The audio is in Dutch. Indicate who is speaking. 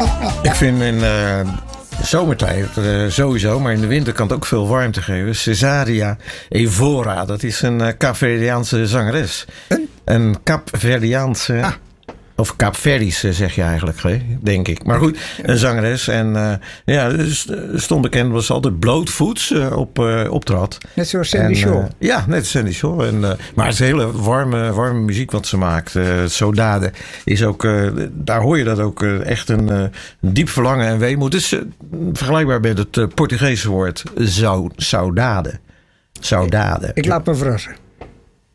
Speaker 1: Ik vind in zomertijd sowieso, maar in de winter kan het ook veel warmte geven. Cesaria Evora, dat is een Kaapverdiaanse zangeres. Een Kaapverdiaanse... Of Kaapverdische zeg je eigenlijk, denk ik. Maar goed, een zangeres. En stond bekend, was altijd blootvoets optrad.
Speaker 2: Net zoals Sandy Shaw.
Speaker 1: Ja, net Sandy Shaw. Maar het is hele warme muziek wat ze maakt. Saudade is ook, daar hoor je dat ook echt een diep verlangen en weemoed. Het is vergelijkbaar met het Portugese woord saudade. Saudade.
Speaker 2: Ik laat me verrassen.